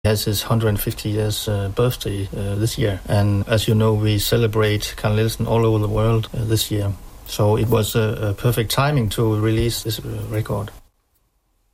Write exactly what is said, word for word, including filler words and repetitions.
has his one hundred fifty years uh, birthday uh, this year, and as you know, we celebrate Carl Nielsen all over the world uh, this year. So it was a, a perfect timing to release this uh, record.